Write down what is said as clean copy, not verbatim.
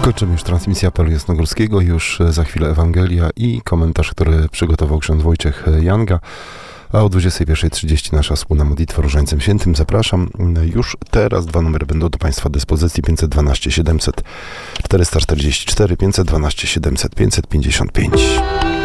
Kończymy już transmisję apelu jasnogórskiego, już za chwilę Ewangelia i komentarz, który przygotował ksiądz Wojciech Janga, a o 21:30 nasza wspólna modlitwa Różańcem Świętym. Zapraszam. Już teraz dwa numery będą do Państwa dyspozycji: 512 700 444, 512 700 555.